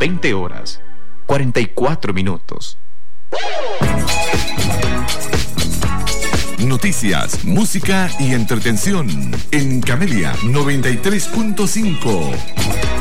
20 horas, 44 minutos. Noticias, música y entretención en Camelia 93.5.